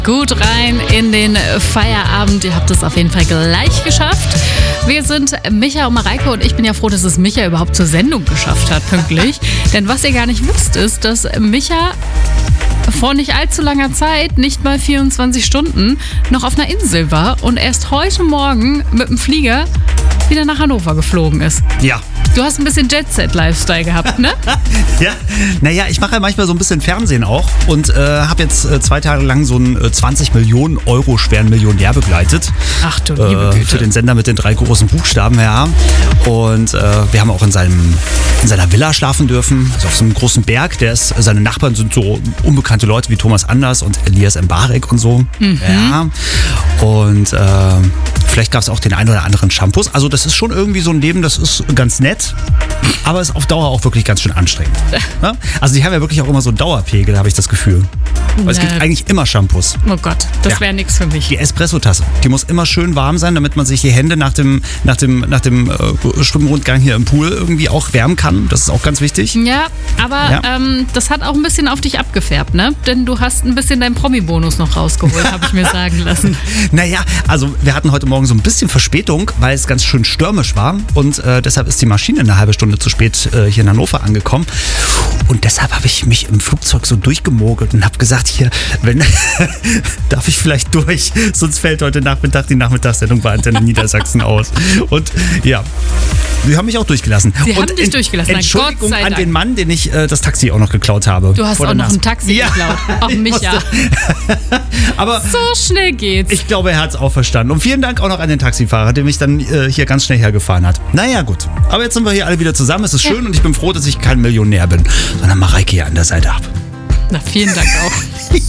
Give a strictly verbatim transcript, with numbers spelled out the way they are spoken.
Gut rein in den Feierabend. Ihr habt es auf jeden Fall gleich geschafft. Wir sind Micha und Mareike und ich bin ja froh, dass es Micha überhaupt zur Sendung geschafft hat, pünktlich. Denn was ihr gar nicht wisst, ist, dass Micha vor nicht allzu langer Zeit, nicht mal vierundzwanzig Stunden, noch auf einer Insel war und erst heute Morgen mit dem Flieger wieder nach Hannover geflogen ist. Ja. Du hast ein bisschen Jet-Set-Lifestyle gehabt, ne? Ja, naja, ich mache ja manchmal so ein bisschen Fernsehen auch und äh, habe jetzt äh, zwei Tage lang so einen äh, zwanzig Millionen Euro schweren Millionär begleitet. Ach du liebe äh, Güte. Für den Sender mit den drei großen Buchstaben, ja. Und äh, wir haben auch in, seinem, in seiner Villa schlafen dürfen, also auf so einem großen Berg. Der ist, seine Nachbarn sind so unbekannte Leute wie Thomas Anders und Elias Mbarek und so. Mhm. Ja. Und äh, vielleicht gab es auch den einen oder anderen Shampoos. Also das ist schon irgendwie so ein Leben, das ist ganz nett, aber ist auf Dauer auch wirklich ganz schön anstrengend. Ja? Also die haben ja wirklich auch immer so einen Dauerpegel, habe ich das Gefühl. Weil es gibt eigentlich immer Shampoos. Oh Gott, das wäre Ja. nichts für mich. Die Espresso-Tasse, die muss immer schön warm sein, damit man sich die Hände nach dem, nach dem, nach dem äh, Schwimmrundgang hier im Pool irgendwie auch wärmen kann. Das ist auch ganz wichtig. Ja, aber Ja. Ähm, das hat auch ein bisschen auf dich abgefärbt, ne? Denn du hast ein bisschen deinen Promi-Bonus noch rausgeholt, habe ich mir sagen lassen. Naja, also wir hatten heute Morgen so ein bisschen Verspätung, weil es ganz schön stürmisch war und äh, deshalb ist die Maschine eine halbe Stunde zu spät äh, hier in Hannover angekommen und deshalb habe ich mich im Flugzeug so durchgemogelt und habe gesagt, hier, wenn darf ich vielleicht durch, sonst fällt heute Nachmittag die Nachmittagssendung bei Antenne Niedersachsen aus. Und ja, sie haben mich auch durchgelassen. Sie und haben dich durchgelassen, na Entschuldigung Gott sei an Dank. den Mann, den ich äh, das Taxi auch noch geklaut habe. Du hast vor auch der noch Nase. ein Taxi Ja. geklaut. Ach, Ich Micha. musste- Aber So schnell geht's. ich glaube, er hat es auch verstanden. Und vielen Dank auch noch an den Taxifahrer, der mich dann äh, hier ganz schnell hergefahren hat. Naja, gut. Aber jetzt sind wir hier alle wieder zusammen. Es ist schön und ich bin froh, dass ich kein Millionär bin, sondern Mareike hier an der Seite habe. Na, vielen Dank auch.